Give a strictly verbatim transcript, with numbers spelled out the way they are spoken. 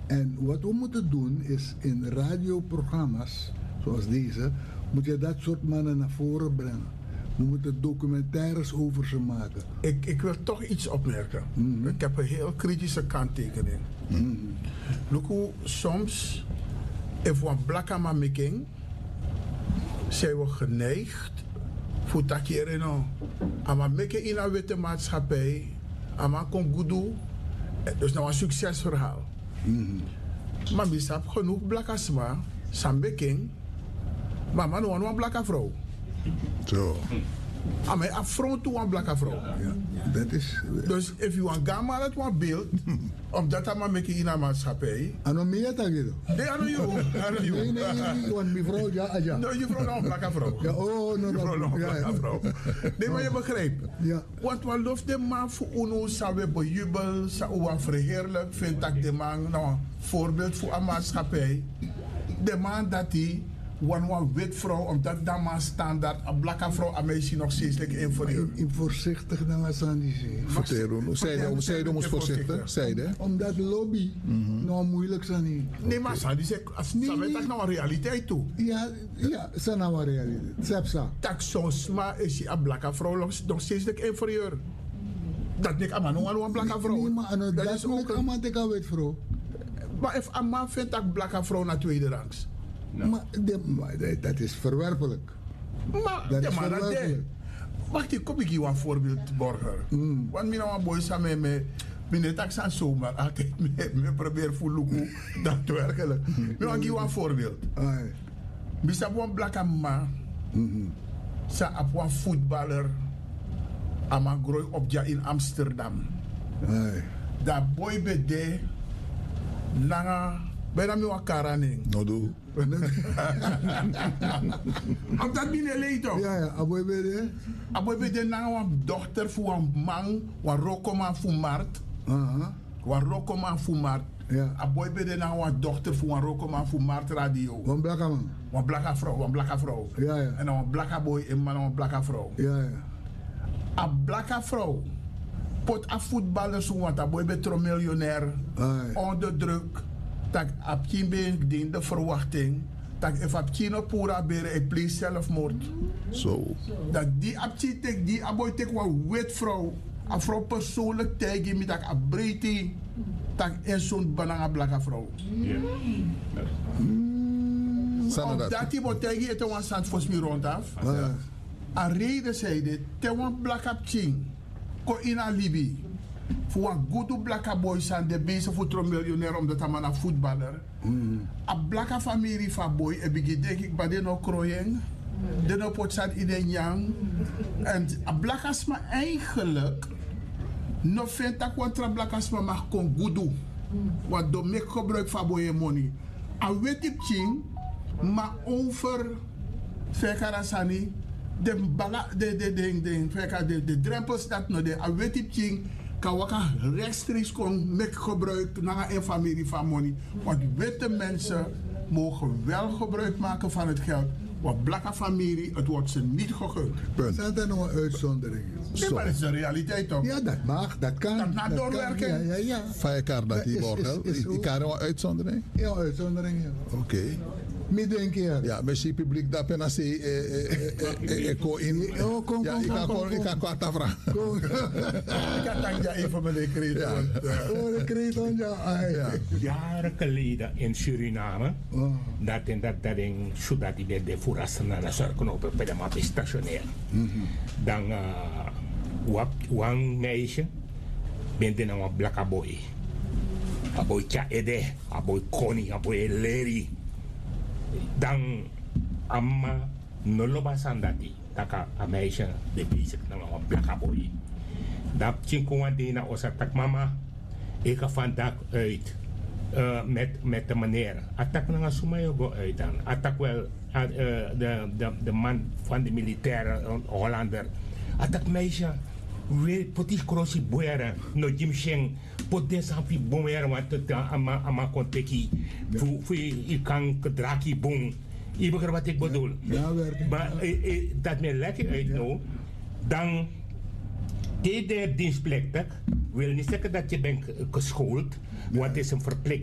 En wat we moeten doen is in radioprogramma's zoals deze, moet je dat soort mannen naar voren brengen. We moeten documentaires over ze maken. Ik, ik wil toch iets opmerken. Mm-hmm. Ik heb een heel kritische kanttekening. Mm-hmm. Look hoe soms, if we blakama making, zijn we geneigd voor dat keer in een. Maar maken in een witte maatschappij, maar kon goed doen. Dus nou een succesverhaal. Mm-hmm. Maar we hebben genoeg blakasma, sambeking, maar man, we hebben een blakke vrouw. Zo. Ah, maar afro toe een blakke vrouw. Ja, dat is. Dus if you want gamma dat wat beeld, omdat dat maar met in een maatschappij. Ano meer dat je? Nee, ano you, ano you. Nee, nee, nee, want mevrouw ja, ja. No, je vrouw nou een blakke vrouw. Ja, oh, no, no. Vrouw ja, ja. Vrouw. Nee, maar je begrijpt. Ja. Want wat loopt de man voor uno, zou we bejubel, zou we verheerlijk, vind ik de man nou een voorbeeld voor een maatschappij. De man dat hij een wit vrouw, omdat dat maar standaard, een blakke vrouw aan mij nog steeds inferieur. In voorzichtig dan als aan die zee. Vertel, hoe zei je, hoe zei je, moest voorzichtig? Zei je? Omdat lobby mm-hmm. nou moeilijk zijn niet. Nee, maar Sandy zegt, als je dat nou een realiteit toe. Ja, ja, dat is nou een realiteit. Sepsa. Dat soms maar is je een blakke vrouw nog steeds inferieur. Dat ik aan nog een blakke vrouw. Nee, maar dat, dat is ook een man tegen wit vrouw. Maar if een man vindt dat blakke vrouw naar tweede rangs. No. Maar, de, maar de, dat is verwerpelijk. Maar, dat ja, is maar verwerpelijk. Dat wacht, ik kom ik hier een voorbeeld, Borger. Mm. Want mijn nou boy samen met mijn tax aan zomaar altijd me probeer voelen dat te werken. Ik wil je een voorbeeld. Ik heb een blakke man, ik heb een voetballer, aan groei op in Amsterdam. Dat boy bij de, na bijna mijn wakaraning. No do. Op dat binnen leed toch? Ja, ja, aboy bede. Aboy bede na een dochter voor een man, een rokoma voor Mart. Aha. Een rokoma voor Mart. Ja. Aboy bede na een dochter voor een rokoma voor Mart radio. Een blakke man. Een blakke vrouw, een blakke vrouw. Ja, ja. En dan een blakke boy en man een blakke vrouw. Ja, ja. Een blakke vrouw. Pot een voetballer zo, want aboy bede een miljonair. Onder druk. Dat op je been dient de verwachting dat if op je no pura bere ik pleeg zelfmoord. Zo. Dat die op je tek die aboy tek wat wit vrouw, een vrouw persoonlijk tegen me dat ik breedte dat in zo'n banana blakke vrouw. Ja. Omdat die wat tegen het een stand voor mij rondaf. En reden zei dit, te een blakke op je, ko in Alibi. Voor een goede blakke boy zijn de bezig voor een miljonair omdat hij een voetballer. Een blakke familie van boy heb ik denk ik bij de no kroyeng, de no potsat in de yang. En een blakke asma eigenlijk, no vindt dat contra blakke asma mag kon goed doen. Want door me gebruik van boy money. En weet je ching, maar over Fekarasani, de bala, de de de de de de drempels dat no de, en weet je ching. Kan waka rechtstreeks kon met gebruik naar een familie van money. Want witte mensen mogen wel gebruik maken van het geld. Want blakke familie, het wordt ze niet gegund. Punt. Zijn er nog een uitzondering? Nee, maar dat is de realiteit toch? Ja, dat mag, dat kan. Dat naar doorwerken. Kan, ja, ja, ja. Van je kaart dat die borgel. Ik kan er een uitzondering? Ja, uitzondering. Ja. Oké. Okay. Midden een keer. Ja, misschien publiek dat pen als ik ko in. Ja, ik kan ik kan kwart afvragen. Ik kan dank je even meneer Kreton. Oh, de Kreton, ja. Jaren geleden in Suriname, dat en dat dat in zodat die de voerassen naar de zuurknopen bij de map is stationair. Dan een meisje bent in een blakke boy. Een boy tja ede, een boy koni, een boy leri. Dan amma noloba sandati taka a meisje de bezig na een blakke boy. Dat chinkuwa dina osa tak mama ik ga vandaag uit uh, met, met de meneer. Atak na nga sumayo go uit dan. Atak wel uh, de, de, de man van de militaire uh, Hollander. Atak meisje we potis crossi boera no Jim Sheng pot desampi boera want het ama ama konteki fu fu ik kan kedraki boom. Je begrijpt wat ik bedoel. Ja, maar eh, eh, dat me lekker uit nou, dan de dienstplichtig wil niet zeggen dat je bent geschoold, want het is een verplichting.